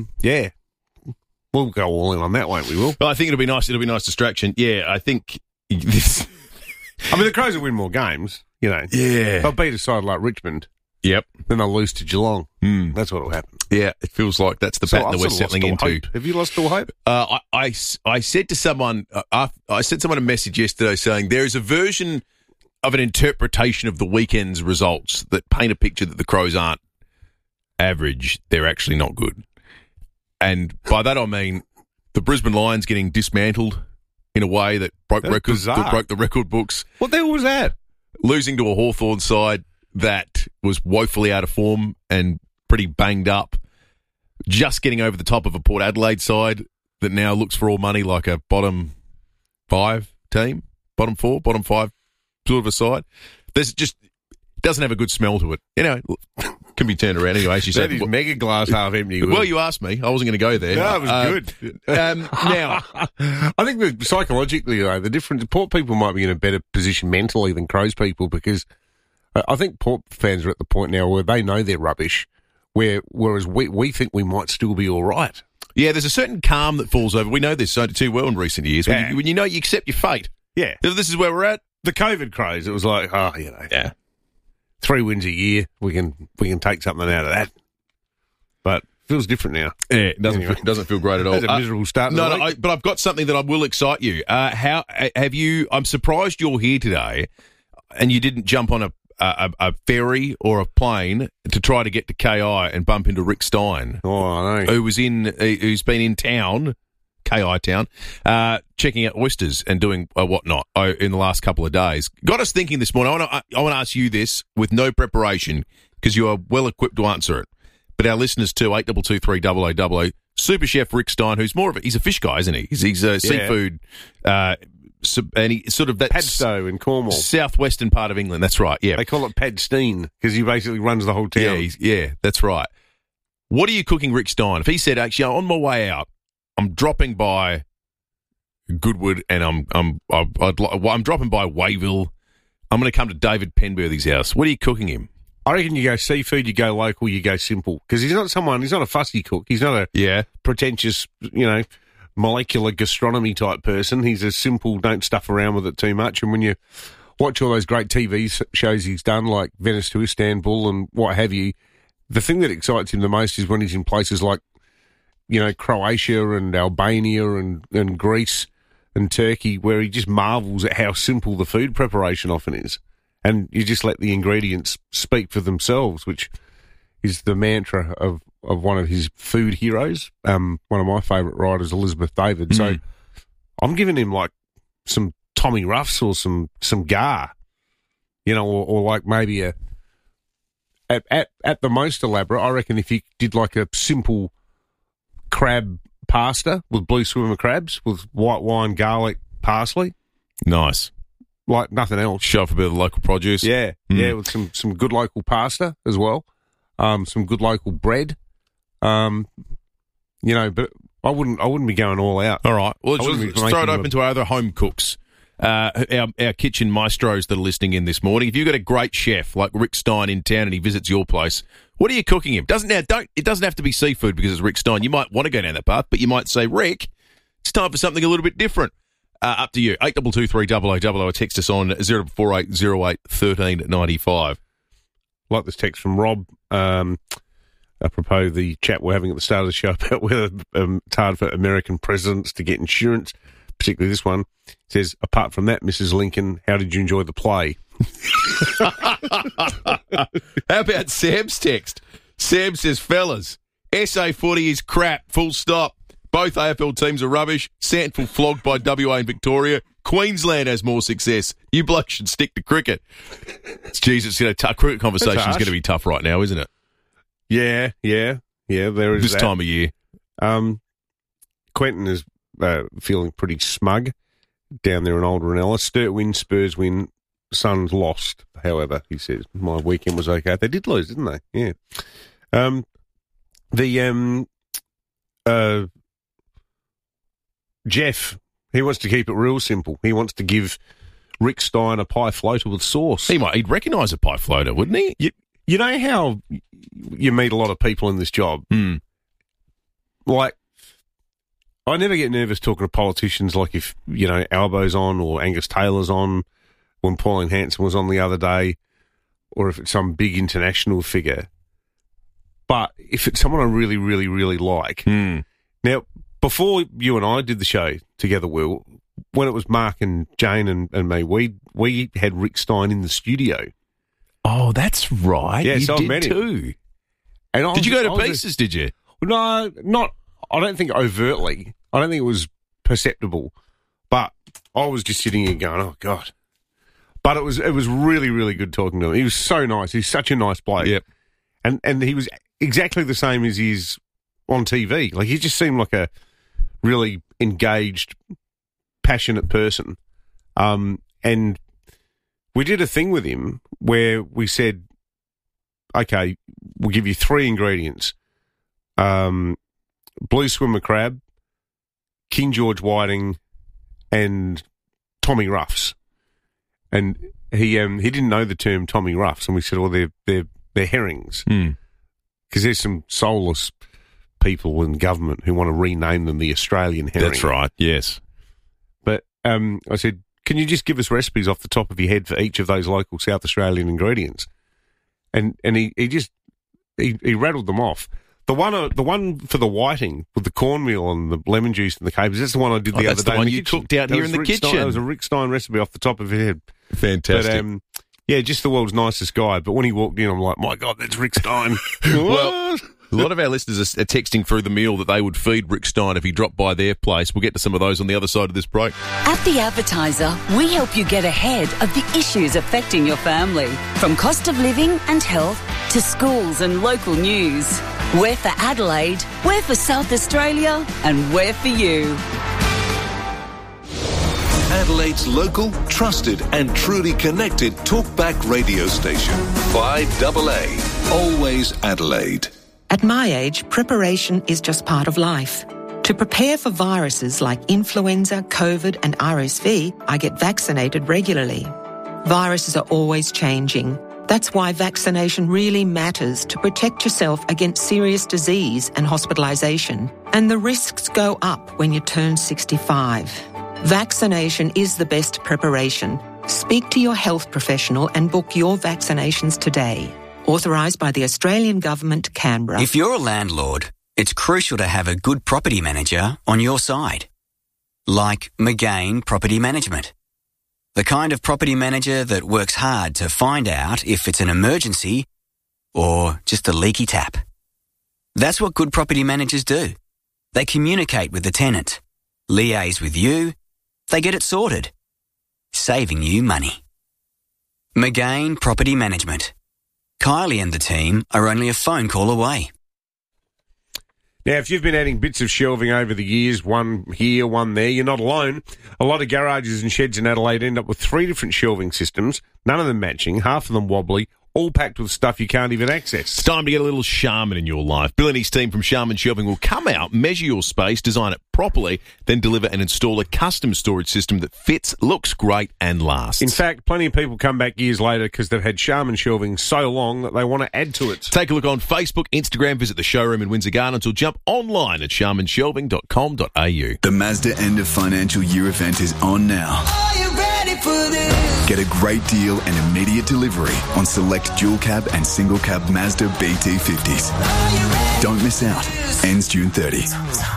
we'll go all in on that, won't we, Will? Well, I think it'll be nice. It'll be a nice distraction. Yeah, I think this. I mean, the Crows will win more games, Yeah. They'll beat a side like Richmond. Yep. Then they'll lose to Geelong. That's what will happen. Yeah, it feels like that's the pattern that we're settling into. Hope. Have you lost all hope? I said to someone, I sent someone a message yesterday saying there is a version of an interpretation of the weekend's results that paint a picture that the Crows aren't average. They're actually not good. And by that I mean the Brisbane Lions getting dismantled in a way that broke the record books. What the hell was that? Losing to a Hawthorn side that was woefully out of form and pretty banged up. Just getting over the top of a Port Adelaide side that now looks for all money like a bottom 5 team, bottom 4, bottom 5 sort of a side. There's just doesn't have a good smell to it. Can be turned around anyway. She said, "That is mega glass half empty." Well, you asked me. I wasn't going to go there. No, it was good. Now, I think that psychologically, though, the difference, Port people might be in a better position mentally than Crows people, because I think Port fans are at the point now where they know they're rubbish, whereas we think we might still be all right. Yeah, there's a certain calm that falls over. We know this too well in recent years. When you know you accept your fate. Yeah. This is where we're at. The COVID Crows, it was like, 3 wins a year, we can take something out of that. But it feels different now. Yeah, it doesn't feel great at all. That's a miserable start. But I've got something that will excite you. How have you? I'm surprised you're here today, and you didn't jump on a ferry or a plane to try to get to KI and bump into Rick Stein. Oh, I know. Who's been in town. KI town, checking out oysters and doing whatnot in the last couple of days. Got us thinking this morning. I want to ask you this with no preparation, because you are well equipped to answer it. But our listeners too, 8223 Super Chef Rick Stein, who's he's a fish guy, isn't he? He's a seafood, and he sort of that Padstow in Cornwall, southwestern part of England. That's right. Yeah, they call it Padstein because he basically runs the whole town. Yeah, that's right. What are you cooking, Rick Stein? If he said, actually, on my way out, I'm dropping by Goodwood, and I'm dropping by Wayville. I'm going to come to David Penberthy's house. What are you cooking him? I reckon you go seafood, you go local, you go simple, because he's not a fussy cook. He's not a pretentious, molecular gastronomy type person. He's a simple, don't stuff around with it too much. And when you watch all those great TV shows he's done, like Venice to Istanbul and what have you, the thing that excites him the most is when he's in places like Croatia and Albania and Greece and Turkey, where he just marvels at how simple the food preparation often is. And you just let the ingredients speak for themselves, which is the mantra of one of his food heroes, one of my favourite writers, Elizabeth David. So I'm giving him like some Tommy Ruffs or some gar, or like maybe at the most elaborate, I reckon if you did like a simple crab pasta with blue swimmer crabs with white wine, garlic, parsley. Nice. Like nothing else. Show off a bit of the local produce. Yeah, with some good local pasta as well. Some good local bread. But I wouldn't be going all out. All right. Well, let's throw it open to our other home cooks. Our kitchen maestros that are listening in this morning. If you've got a great chef like Rick Stein in town and he visits your place, what are you cooking him? It doesn't have to be seafood because it's Rick Stein. You might want to go down that path, but you might say, Rick, it's time for something a little bit different. Up to you. 8223 or text us on 048 08 13 95. Like this text from Rob. apropos the chat we're having at the start of the show about whether it's hard for American presidents to get insurance, particularly this one. It says, apart from that, Mrs. Lincoln, how did you enjoy the play? How about Sam's text? Sam says, fellas, SA footy is crap, full stop. Both AFL teams are rubbish. Sandford flogged by WA and Victoria. Queensland has more success. You blokes should stick to cricket. Jesus, cricket conversation is going to be tough right now, isn't it? Yeah, there is this time of year. Quentin is feeling pretty smug down there in Old Ranella. Sturt win, Spurs win, Suns lost, however, he says. My weekend was okay. They did lose, didn't they? Yeah. Jeff, he wants to keep it real simple. He wants to give Rick Stein a pie floater with sauce. He'd recognise a pie floater, wouldn't he? You know how you meet a lot of people in this job? Mm. Like, I never get nervous talking to politicians, like if, Albo's on or Angus Taylor's on, when Pauline Hanson was on the other day, or if it's some big international figure. But if it's someone I really, really, really like. Now, before you and I did the show together, Will, when it was Mark and Jane and me, we had Rick Stein in the studio. Oh, that's right. Yeah, you so did I met him. Too. And did you go to pieces, did you? No, I don't think overtly. I don't think it was perceptible. But I was just sitting here going, oh, God. But it was really, really good talking to him. He was so nice. He's such a nice bloke. Yep. And he was exactly the same as he is on TV. Like, he just seemed like a really engaged, passionate person. And we did a thing with him where we said, okay, we'll give you 3 ingredients. Blue swimmer crab, King George whiting, and Tommy Ruffs. And he didn't know the term Tommy Ruffs, and we said, well, they're herrings. Because there's some soulless people in government who want to rename them the Australian herring. That's right, yes. But I said, can you just give us recipes off the top of your head for each of those local South Australian ingredients? And he rattled them off. The one for the whiting with the cornmeal and the lemon juice and the capers, that's the one I did the other day. That's the one you cooked out here in the kitchen. That was a Rick Stein recipe off the top of his head. Fantastic. But, just the world's nicest guy. But when he walked in, I'm like, my God, that's Rick Stein. Well, a lot of our listeners are texting through the meal that they would feed Rick Stein if he dropped by their place. We'll get to some of those on the other side of this break. At The Advertiser, we help you get ahead of the issues affecting your family. From cost of living and health to schools and local news. We're for Adelaide, we're for South Australia, and we're for you. Adelaide's local, trusted and truly connected talkback radio station. 5AA. Always Adelaide. At my age, preparation is just part of life. To prepare for viruses like influenza, COVID and RSV, I get vaccinated regularly. Viruses are always changing. That's why vaccination really matters to protect yourself against serious disease and hospitalisation. And the risks go up when you turn 65. Vaccination is the best preparation. Speak to your health professional and book your vaccinations today. Authorised by the Australian Government, Canberra. If you're a landlord, it's crucial to have a good property manager on your side. Like McGain Property Management. The kind of property manager that works hard to find out if it's an emergency or just a leaky tap. That's what good property managers do. They communicate with the tenant, liaise with you, they get it sorted, saving you money. McGain Property Management. Kylie and the team are only a phone call away. Now, if you've been adding bits of shelving over the years, one here, one there, you're not alone. A lot of garages and sheds in Adelaide end up with 3 different shelving systems, none of them matching, half of them wobbly, all packed with stuff you can't even access. It's time to get a little Charmin in your life. Bill and his team from Charmin Shelving will come out, measure your space, design it properly, then deliver and install a custom storage system that fits, looks great and lasts. In fact, plenty of people come back years later because they've had Charmin Shelving so long that they want to add to it. Take a look on Facebook, Instagram, visit the showroom in Windsor Gardens or jump online at charminshelving.com.au. The Mazda end of financial year event is on now. Are you ready for this? Get a great deal and immediate delivery on select dual cab and single cab Mazda BT50s. Don't miss out. Ends June 30.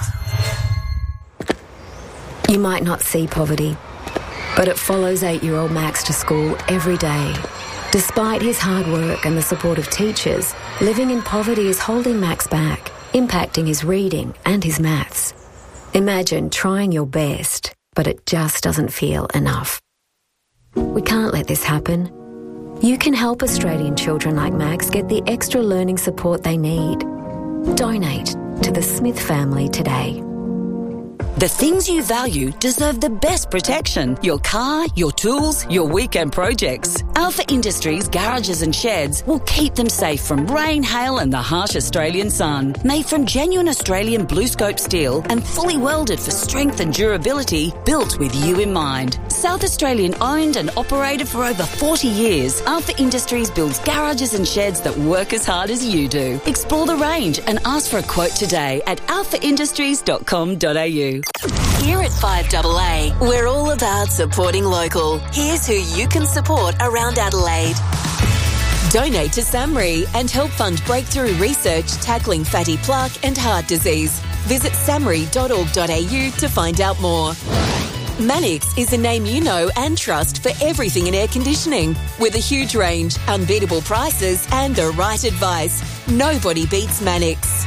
You might not see poverty, but it follows 8-year-old Max to school every day. Despite his hard work and the support of teachers, living in poverty is holding Max back, impacting his reading and his maths. Imagine trying your best, but it just doesn't feel enough. We can't let this happen. You can help Australian children like Max get the extra learning support they need. Donate to the Smith family today. The things you value deserve the best protection. Your car, your tools, your weekend projects. Alpha Industries garages and sheds will keep them safe from rain, hail and the harsh Australian sun. Made from genuine Australian blue scope steel and fully welded for strength and durability, built with you in mind. South Australian owned and operated for over 40 years, Alpha Industries builds garages and sheds that work as hard as you do. Explore the range and ask for a quote today at alphaindustries.com.au. Here at 5AA, we're all about supporting local. Here's who you can support around Adelaide. Donate to SAMRI and help fund breakthrough research tackling fatty plaque and heart disease. Visit samri.org.au to find out more. Mannix is a name you know and trust for everything in air conditioning. With a huge range, unbeatable prices and the right advice, nobody beats Mannix.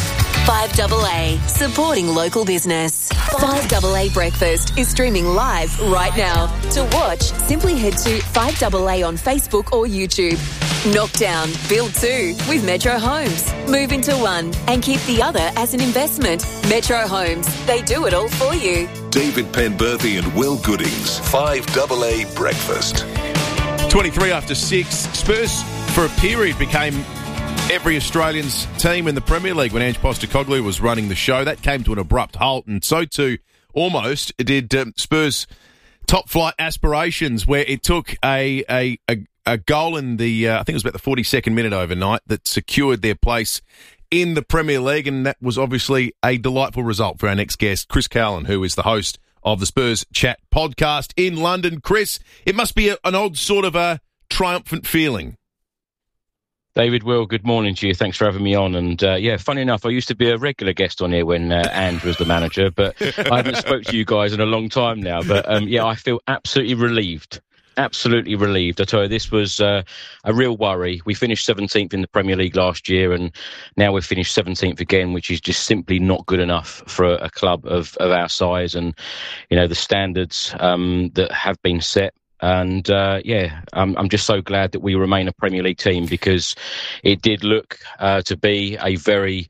5AA, supporting local business. 5AA Breakfast is streaming live right now. To watch, simply head to 5AA on Facebook or YouTube. Knock down, build two with Metro Homes. Move into one and keep the other as an investment. Metro Homes, they do it all for you. David Penberthy and Will Goodings, 5AA Breakfast. 23 after 6. Spurs, for a period, became every Australian's team in the Premier League when Ange Postecoglou was running the show. That came to an abrupt halt, and so too almost did Spurs' top-flight aspirations, where it took a goal in the, I think it was about the 42nd minute overnight, that secured their place in the Premier League, and that was obviously a delightful result for our next guest, Chris Callan, who is the host of the Spurs Chat podcast in London. Chris, it must be an odd sort of a triumphant feeling. David, Will, good morning to you. Thanks for having me on. And funny enough, I used to be a regular guest on here when Ange was the manager, but I haven't spoke to you guys in a long time now. But I feel absolutely relieved. Absolutely relieved. I tell you, this was a real worry. We finished 17th in the Premier League last year, and now we've finished 17th again, which is just simply not good enough for a club of our size and, the standards that have been set. And I'm just so glad that we remain a Premier League team, because it did look to be a very,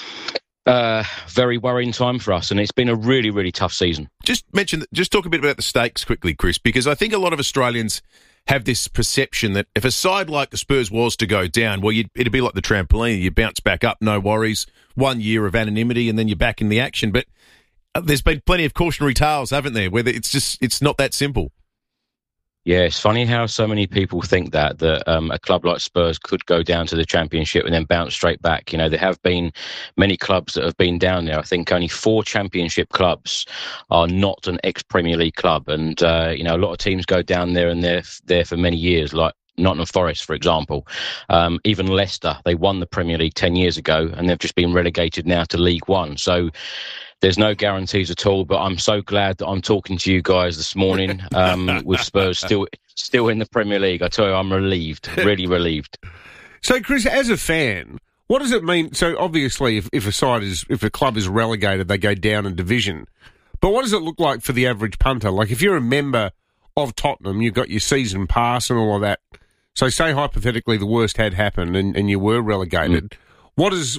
very worrying time for us, and it's been a really, really tough season. Just talk a bit about the stakes quickly, Chris, because I think a lot of Australians have this perception that if a side like the Spurs was to go down, well, it'd be like the trampoline. You bounce back up, no worries, 1 year of anonymity, and then you're back in the action. But there's been plenty of cautionary tales, haven't there, where it's not that simple. Yeah, it's funny how so many people think that a club like Spurs could go down to the Championship and then bounce straight back. There have been many clubs that have been down there. I think only 4 Championship clubs are not an ex-Premier League club. And, a lot of teams go down there and they're there for many years, like Nottingham Forest, for example. Even Leicester, they won the Premier League 10 years ago and they've just been relegated now to League One. So there's no guarantees at all, but I'm so glad that I'm talking to you guys this morning with Spurs still in the Premier League. I tell you, I'm relieved, really relieved. So, Chris, as a fan, what does it mean? So, obviously, if a club is relegated, they go down in division. But what does it look like for the average punter? Like, if you're a member of Tottenham, you've got your season pass and all of that. So, say hypothetically the worst had happened and you were relegated. What does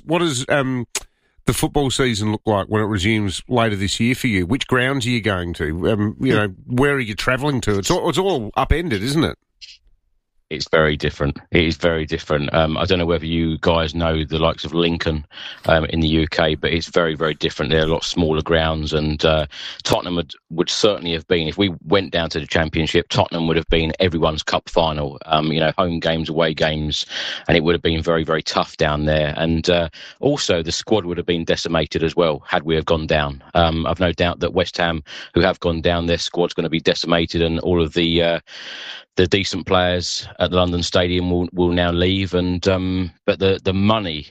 the football season look like when it resumes later this year for you? Which grounds are you going to? Where are you travelling to? It's all upended, isn't it? It's very different. It is very different. I don't know whether you guys know the likes of Lincoln in the UK, but it's very, very different. They're a lot smaller grounds, and Tottenham would certainly have been, if we went down to the Championship, Tottenham would have been everyone's cup final. Home games, away games, and it would have been very, very tough down there. And also the squad would have been decimated as well had we have gone down. I've no doubt that West Ham, who have gone down, their squad's going to be decimated, and all of the decent players at the London Stadium will now leave, and but the money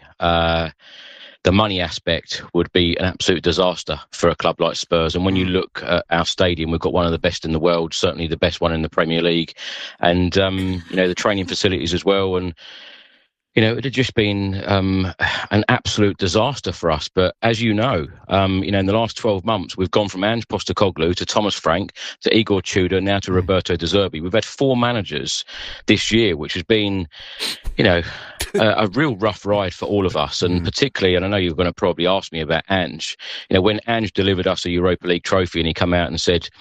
aspect would be an absolute disaster for a club like Spurs. And when you look at our stadium, we've got one of the best in the world, certainly the best one in the Premier League, and the training facilities as well. And it would have just been an absolute disaster for us. But as you know, in the last 12 months, we've gone from Ange Postecoglou to Thomas Frank to Igor Tudor, now to Roberto De Zerbi. We've had 4 managers this year, which has been, a real rough ride for all of us. And particularly, and I know you're going to probably ask me about Ange, when Ange delivered us a Europa League trophy and he came out and said,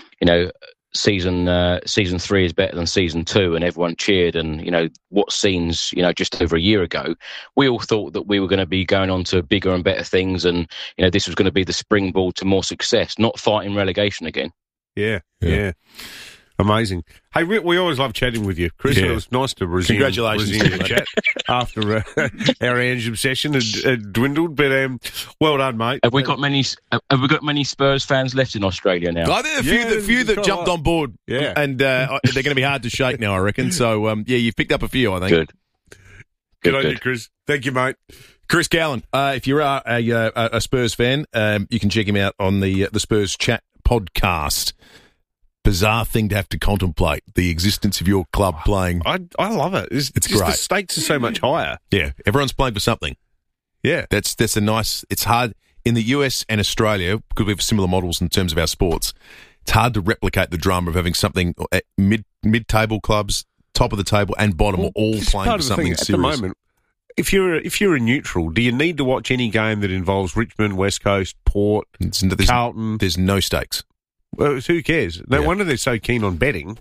season 3 is better than season 2, and everyone cheered, and what scenes just over a year ago, we all thought that we were going to be going on to bigger and better things, and this was going to be the springboard to more success, not fighting relegation again. Yeah. Amazing. Hey, we always love chatting with you, Chris. Yeah. It was nice to resume the chat after our Ange obsession had dwindled. But well done, mate. Have we got many Spurs fans left in Australia now? I think a few that jumped on board. Yeah, and they're going to be hard to shake now, I reckon. So you've picked up a few, I think. Good on you, Chris. Thank you, mate. Chris Callan, if you are a Spurs fan, you can check him out on the Spurs Chat podcast. Bizarre thing to have to contemplate, the existence of your club playing. I love it. It's great. The stakes are so much higher. Yeah, everyone's playing for something. Yeah. That's a nice... It's hard... In the US and Australia, because we have similar models in terms of our sports, it's hard to replicate the drama of having something at mid-table clubs, top of the table and bottom all playing for something serious. At the moment, if you're a neutral, do you need to watch any game that involves Richmond, West Coast, Port, Carlton? There's no stakes. Well, who cares? No wonder they're so keen on betting.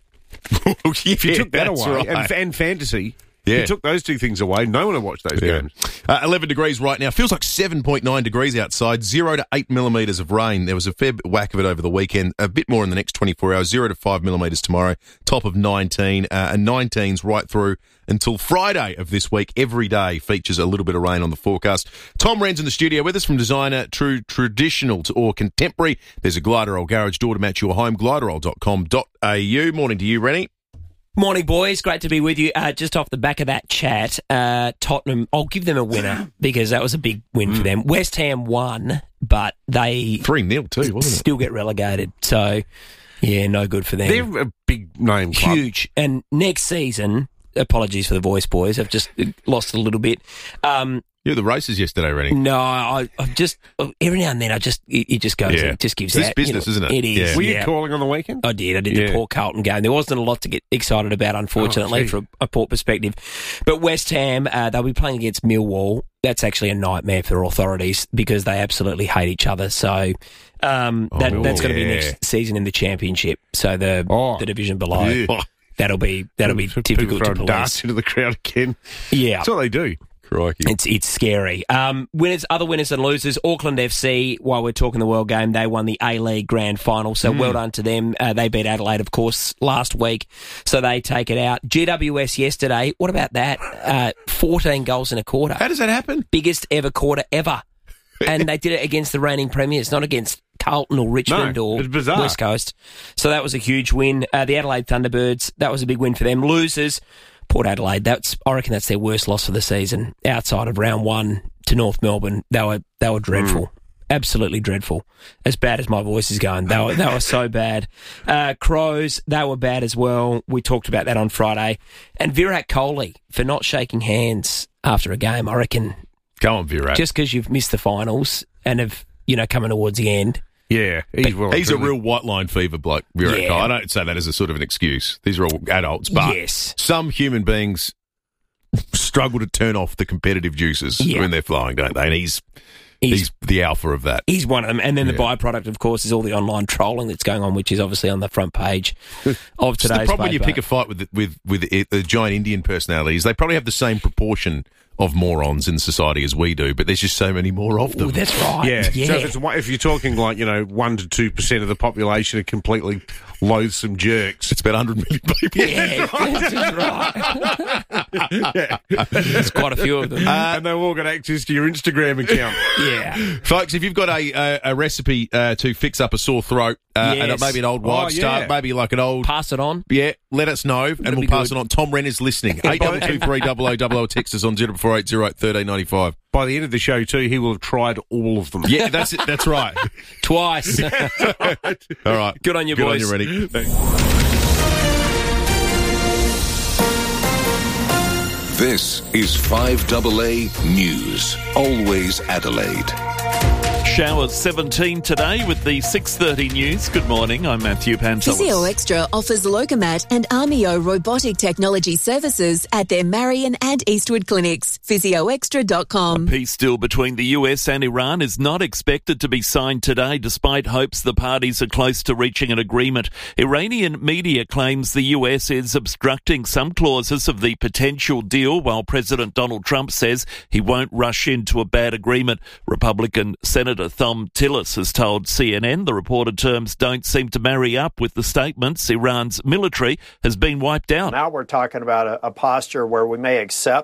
If you took that away, right. and fantasy, if you took those 2 things away, no one would watch those games. 11 degrees right now. Feels like 7.9 degrees outside. 0 to 8 millimetres of rain. There was a fair whack of it over the weekend. A bit more in the next 24 hours. 0 to 5 millimetres tomorrow. Top of 19. And 19's right through until Friday of this week. Every day features a little bit of rain on the forecast. Tom Wren's in the studio with us, from designer to traditional or contemporary. There's a Gliderol garage door to match your home. Gliderol.com.au. Morning to you, Rennie. Morning, boys. Great to be with you. Just off the back of that chat, Tottenham, I'll give them a winner because that was a big win for them. West Ham won, but they 3-0 too, wasn't it? Still get relegated. So, yeah, no good for them. They're a big name club. Huge. And next season, apologies for the voice, boys. I've just lost a little bit. You were the races yesterday, Rennie. No, I just every now and then it just goes. Yeah. It just gives it's that business, isn't it? It is. Yeah. Were you calling on the weekend? I did the Port Carlton game. There wasn't a lot to get excited about, unfortunately, from a Port perspective. But West Ham, they'll be playing against Millwall. That's actually a nightmare for authorities because they absolutely hate each other. So that's going to be next season in the Championship. So the division below. Yeah. That'll be difficult to police. Darts into the crowd again. Yeah, that's what they do. Crikey. It's scary. Other winners and losers. Auckland FC, while we're talking the World Game, they won the A-League Grand Final, so well done to them. They beat Adelaide, of course, last week, so they take it out. GWS yesterday, what about that? 14 goals in a quarter. How does that happen? Biggest ever quarter ever. And they did it against the reigning premiers, not against Carlton or Richmond or West Coast. So that was a huge win. The Adelaide Thunderbirds, that was a big win for them. Losers, Port Adelaide, I reckon that's their worst loss of the season. Outside of round 1 to North Melbourne, they were dreadful. Absolutely dreadful. As bad as my voice is going. They were so bad. Crows, they were bad as well. We talked about that on Friday. And Virat Kohli, for not shaking hands after a game, I reckon. Go on, Virat. Just because you've missed the finals and have, coming towards the end. Yeah, he's a real white line fever bloke, Virat Kohli. I don't say that as a sort of an excuse. These are all adults, but some human beings struggle to turn off the competitive juices when they're flying, don't they? And he's He's the alpha of that. He's one of them. And then the byproduct, of course, is all the online trolling that's going on, which is obviously on the front page of today's The problem when you paper. pick a fight with the giant Indian personalities, they probably have the same proportion of morons in society as we do, but there's just so many more of them. Ooh, that's right. Yeah. So if you're talking 1 to 2% of the population are completely loathsome jerks, it's about 100 million people. Yeah, that's right. There's quite a few of them. And they've all got access to your Instagram account. Yeah. Folks, if you've got a recipe to fix up a sore throat, and maybe an old wives' start, maybe like an old... Pass it on. Yeah, let us know, and we'll pass it on. Tom Wren is listening. 8223 text us on 0480 1395. By the end of the show, too, he will have tried all of them. Yeah, that's it. That's right. Twice. All right. Good on you, Good boys. on you, Rennie. This is 5AA News. Always Adelaide. Showers 17 today with the 6:30 news. Good morning, I'm Matthew Pantelis. Physio Extra offers Locomat and Armio robotic technology services at their Marion and Eastwood clinics. PhysioExtra.com. A peace deal between the US and Iran is not expected to be signed today, despite hopes the parties are close to reaching an agreement. Iranian media claims the US is obstructing some clauses of the potential deal, while President Donald Trump says he won't rush into a bad agreement. Republican Senator Thom Tillis has told CNN the reported terms don't seem to marry up with the statements Iran's military has been wiped out. Now we're talking about a posture where we may accept